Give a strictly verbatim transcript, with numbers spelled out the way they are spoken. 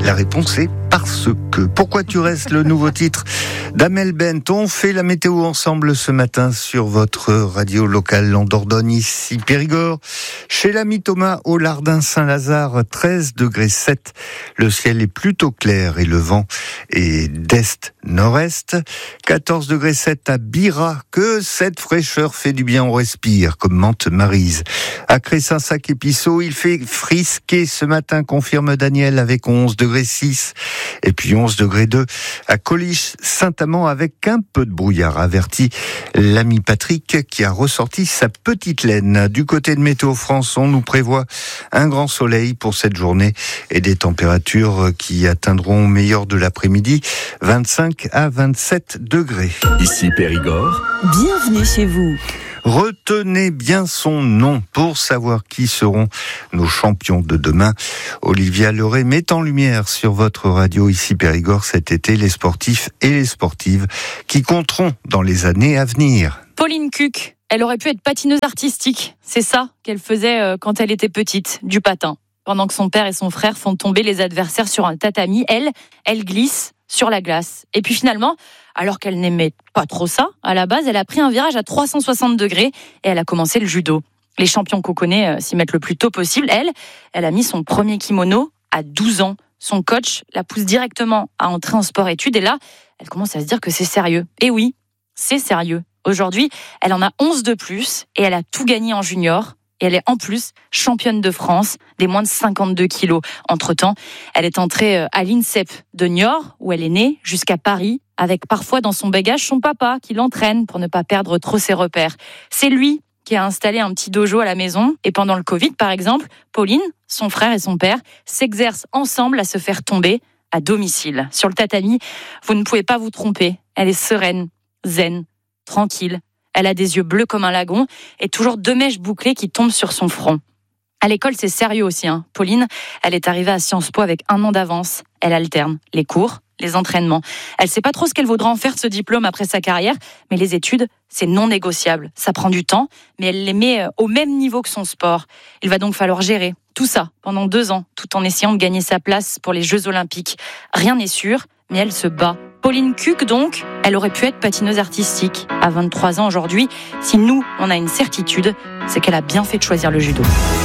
La réponse est parce que. Pourquoi tu restes, le nouveau titre d'Amel Bent. On fait la météo ensemble ce matin sur votre radio locale en Dordogne, ici Périgord. Chez l'ami Thomas, au Lardin Saint-Lazare, treize degrés sept. Le ciel est plutôt clair et le vent est d'est-nord-est. quatorze degrés sept à Bira. Que cette fraîcheur fait du bien, on respire, commente Maryse. À Cressin-Sac et Pissot, il fait frisquer ce matin, confirme Daniel, avec onze degrés six. Et puis onze degrés deux à Coliche-Saint-Amand avec un peu de brouillard, avertit l'ami Patrick qui a ressorti sa petite laine. Du côté de Météo France, on nous prévoit un grand soleil pour cette journée et des températures qui atteindront au meilleur de l'après-midi vingt-cinq à vingt-sept degrés. Ici Périgord. Bienvenue chez vous. Retenez bien son nom pour savoir qui seront nos champions de demain. Olivia Leray met en lumière sur votre radio ici Périgord cet été les sportifs et les sportives qui compteront dans les années à venir. Pauline Cuc, elle aurait pu être patineuse artistique. C'est ça qu'elle faisait quand elle était petite, du patin. Pendant que son père et son frère font tomber les adversaires sur un tatami, elle, elle glisse sur la glace. Et puis finalement, alors qu'elle n'aimait pas trop ça, à la base, elle a pris un virage à trois cent soixante degrés et elle a commencé le judo. Les champions qu'on connaît euh, s'y mettent le plus tôt possible. Elle, elle a mis son premier kimono à douze ans. Son coach la pousse directement à entrer en sport-études et là, elle commence à se dire que c'est sérieux. Et oui, c'est sérieux. Aujourd'hui, elle en a onze de plus et elle a tout gagné en junior. Et elle est en plus championne de France des moins de cinquante-deux kilos. Entre-temps, elle est entrée à l'INSEP de Niort, où elle est née, jusqu'à Paris, avec parfois dans son bagage son papa qui l'entraîne pour ne pas perdre trop ses repères. C'est lui qui a installé un petit dojo à la maison. Et pendant le Covid, par exemple, Pauline, son frère et son père s'exercent ensemble à se faire tomber à domicile. Sur le tatami, vous ne pouvez pas vous tromper. Elle est sereine, zen, tranquille. Elle a des yeux bleus comme un lagon et toujours deux mèches bouclées qui tombent sur son front. À l'école, c'est sérieux aussi. Hein. Pauline, elle est arrivée à Sciences Po avec un an d'avance. Elle alterne les cours, les entraînements. Elle sait pas trop ce qu'elle voudra en faire de ce diplôme après sa carrière, mais les études, c'est non négociable. Ça prend du temps, mais elle les met au même niveau que son sport. Il va donc falloir gérer tout ça pendant deux ans, tout en essayant de gagner sa place pour les Jeux Olympiques. Rien n'est sûr, mais elle se bat. Pauline Cuc, donc, elle aurait pu être patineuse artistique à vingt-trois ans aujourd'hui. Si nous, on a une certitude, c'est qu'elle a bien fait de choisir le judo.